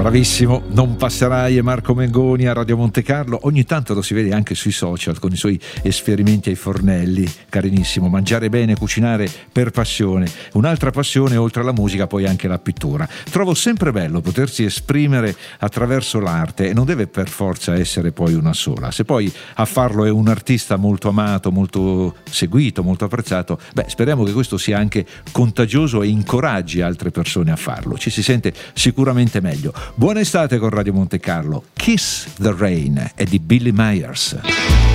Bravissimo, Non passerai e Marco Mengoni a Radio Monte Carlo. Ogni tanto lo si vede anche sui social con i suoi esperimenti ai fornelli. Carinissimo, mangiare bene, cucinare per passione. Un'altra passione oltre alla musica poi anche la pittura. Trovo sempre bello potersi esprimere attraverso l'arte e non deve per forza essere poi una sola. Se poi a farlo è un artista molto amato, molto seguito, molto apprezzato, speriamo che questo sia anche contagioso e incoraggi altre persone a farlo. Ci si sente sicuramente meglio. Buona estate con Radio Monte Carlo. Kiss the Rain è di Billy Myers.